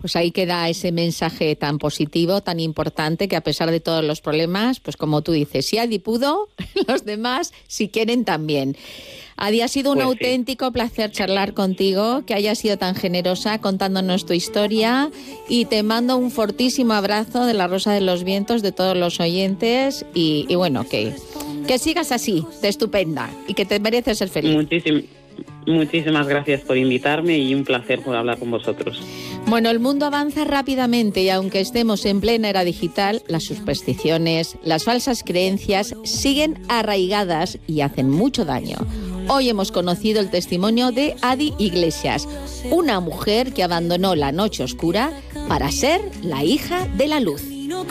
pues ahí queda ese mensaje tan positivo, tan importante, que a pesar de todos los problemas, pues como tú dices, si Adi pudo, los demás, si quieren, también. Adi, ha sido un auténtico placer charlar contigo, que hayas sido tan generosa contándonos tu historia, y te mando un fortísimo abrazo de la Rosa de los Vientos, de todos los oyentes, y bueno, que sigas así, de estupenda, y que te mereces ser feliz. Muchísimas gracias por invitarme y un placer por hablar con vosotros. Bueno, el mundo avanza rápidamente y aunque estemos en plena era digital, las supersticiones, las falsas creencias siguen arraigadas y hacen mucho daño. Hoy hemos conocido el testimonio de Adi Iglesias, una mujer que abandonó la noche oscura para ser la hija de la luz.